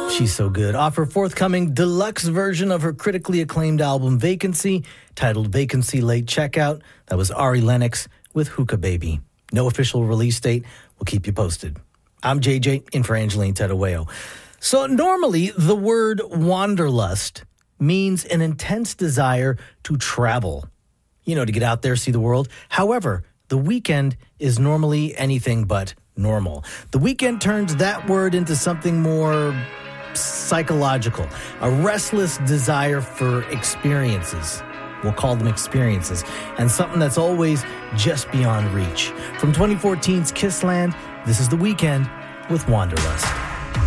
She's so good. Off her forthcoming deluxe version of her critically acclaimed album Vacancy, titled Vacancy Late Checkout, that was Ari Lennox with Hookah Baby. No official release date. We'll keep you posted. I'm JJ, in for Angeline Tedaweo. So normally, the word wanderlust means an intense desire to travel. You know, to get out there, see the world. However, the weekend is normally anything but normal. The weekend turns that word into something more psychological, a restless desire for experiences. We'll call them experiences, and something that's always just beyond reach. From 2014's Kissland, this is The Weeknd with Wanderlust.